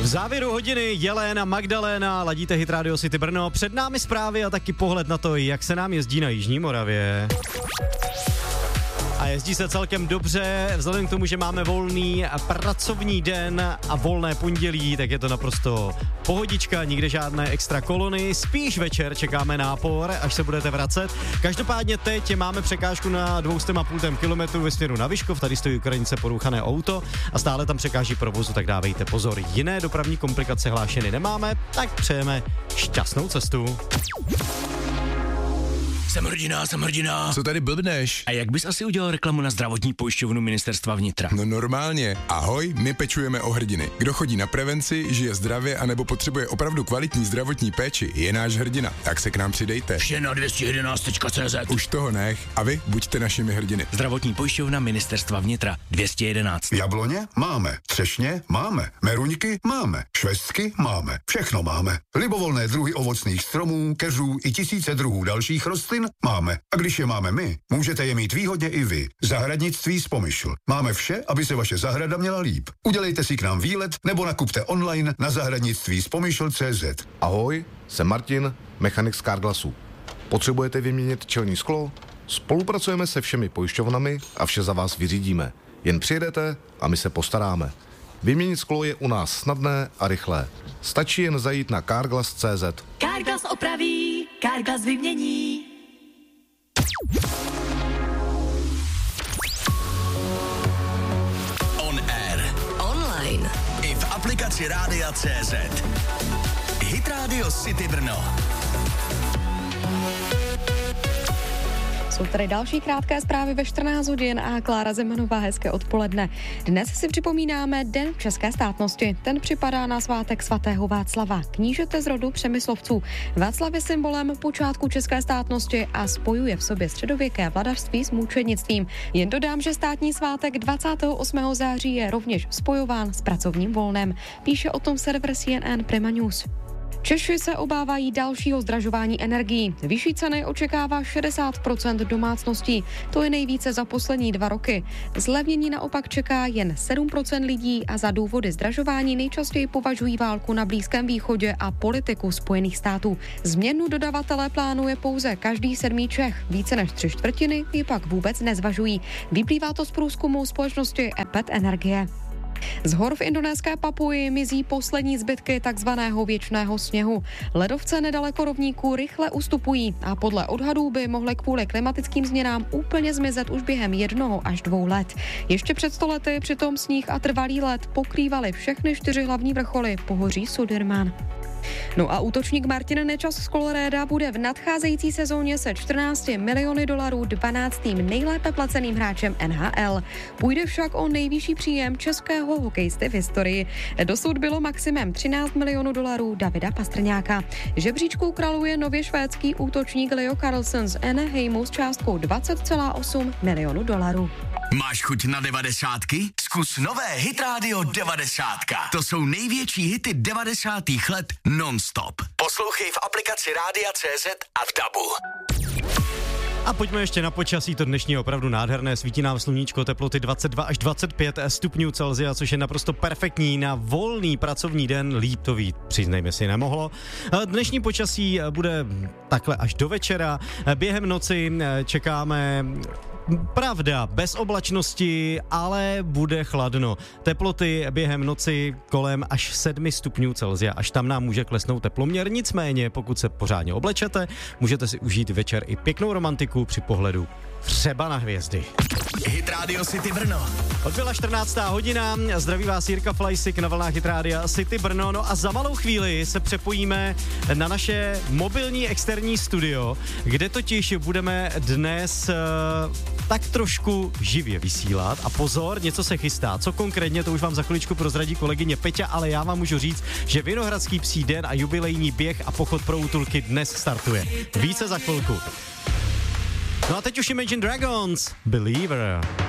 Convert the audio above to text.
V závěru hodiny Jelena, Magdaléna, ladíte Hit Radio City Brno, před námi zprávy a taky pohled na to, jak se nám jezdí na Jižní Moravě. A jezdí se celkem dobře, vzhledem k tomu, že máme volný pracovní den a volné pondělí, tak je to naprosto pohodička, nikde žádné extra kolony, spíš večer čekáme nápor, až se budete vracet. Každopádně teď máme překážku na 2,5 kilometru ve směru na Vyškov, tady stojí Ukrajince porouchané auto a stále tam překáží provozu, tak dávejte pozor. Jiné dopravní komplikace hlášeny nemáme, tak přejeme šťastnou cestu. Jsem hrdina. Co tady blbneš? A jak bys asi udělal reklamu na zdravotní pojišťovnu Ministerstva vnitra? No normálně. Ahoj, my pečujeme o hrdiny. Kdo chodí na prevenci, žije zdravě anebo potřebuje opravdu kvalitní zdravotní péči, je náš hrdina. Tak se k nám přidejte. Vše na 211.cz. Už toho nech. A vy buďte našimi hrdiny. Zdravotní pojišťovna Ministerstva vnitra 211. Jabloně máme, třešně máme, meruňky máme, švestky máme, všechno máme. Libovolné druhy ovocných stromů, keřů i tisíce druhů dalších rostlin máme. A když je máme my, můžete je mít výhodně i vy. Zahradnictví z Pomyšl. Máme vše, aby se vaše zahrada měla líp. Udělejte si k nám výlet nebo nakupte online na zahradnictví.pomyšl.cz. Ahoj, jsem Martin, mechanik z Carglassu. Potřebujete vyměnit čelní sklo? Spolupracujeme se všemi pojišťovnami a vše za vás vyřídíme. Jen přijedete a my se postaráme. Vyměnit sklo je u nás snadné a rychlé. Stačí jen zajít na carglass.cz. Carglass opraví, Carglass vymění. On air. Online. I v aplikaci Rádia.cz. Hit Radio City Brno. Jsou tady další krátké zprávy ve 14 hodin a Klára Zemanová, hezké odpoledne. Dnes si připomínáme Den české státnosti. Ten připadá na svátek svatého Václava, knížete z rodu Přemyslovců. Václav je symbolem počátku české státnosti a spojuje v sobě středověké vladařství s mučednictvím. Jen dodám, že státní svátek 28. září je rovněž spojován s pracovním volnem. Píše o tom server CNN Prima News. Češi se obávají dalšího zdražování energií. Vyšší ceny očekává 60% domácností. To je nejvíce za poslední 2 roky. Zlevnění naopak čeká jen 7% lidí a za důvody zdražování nejčastěji považují válku na Blízkém východě a politiku Spojených států. Změnu dodavatele plánuje pouze každý 7. Čech. Více než 3/4 ji pak vůbec nezvažují. Vyplývá to z průzkumu společnosti EPET Energie. Z hor v indonéské Papuji mizí poslední zbytky takzvaného věčného sněhu. Ledovce nedaleko rovníků rychle ustupují a podle odhadů by mohly kvůli klimatickým změnám úplně zmizet už během 1 až 2 let. Ještě před 100 lety přitom sníh a trvalý led pokrývaly všechny 4 hlavní vrcholy pohoří Sudirman. No a útočník Martin Nečas z Colorada bude v nadcházející sezóně se 14 miliony dolarů 12. nejlépe placeným hráčem NHL. Půjde však o nejvyšší příjem českého hokejisty v historii. Dosud bylo maximem 13 milionů dolarů Davida Pastrňáka. Žebříčkou králuje nově švédský útočník Leo Carlsen z Anaheimu s částkou 20,8 milionů dolarů. Máš chuť na 90? Zkus nové Hit Radio 90. To jsou největší hity 90. let non-stop. Poslouchej v aplikaci Rádia.cz a v DABu. A pojďme ještě na počasí, to dnešní je opravdu nádherné, svítí nám sluníčko, teploty 22 až 25 stupňů Celsia, což je naprosto perfektní na volný pracovní den, líp to vít, přiznejme si, nemohlo. Dnešní počasí bude takhle až do večera, během noci čekáme... Pravda, bez oblačnosti, ale bude chladno. Teploty během noci kolem až 7 stupňů Celsia, až tam nám může klesnout teploměr. Nicméně, pokud se pořádně oblečete, můžete si užít večer i pěknou romantiku při pohledu třeba na hvězdy. Hit Radio City Brno. Odbyla 14. hodina, zdraví vás Jirka Flajsik na vlnách Hit Radia City Brno, no a za malou chvíli se přepojíme na naše mobilní externí studio, kde totiž budeme dnes tak trošku živě vysílat a pozor, něco se chystá. Co konkrétně, to už vám za chviličku prozradí kolegyně Peťa, ale já vám můžu říct, že Vinohradský psí den a jubilejní běh a pochod pro útulky dnes startuje. Více za chvilku. No a teď už Imagine Dragons, Believer.